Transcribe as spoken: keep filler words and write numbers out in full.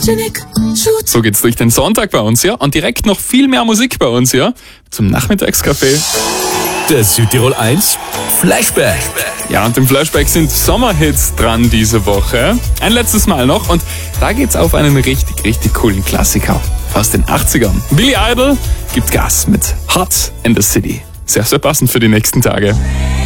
So geht's durch den Sonntag bei uns, ja? Und direkt noch viel mehr Musik bei uns, ja? Zum Nachmittagskaffee. Der Südtirol eins Flashback. Ja, und im Flashback sind Sommerhits dran diese Woche. Ein letztes Mal noch und da geht's auf einen richtig, richtig coolen Klassiker aus den achtzigern. Billy Idol gibt Gas mit Hot in the City. Sehr, sehr passend für die nächsten Tage.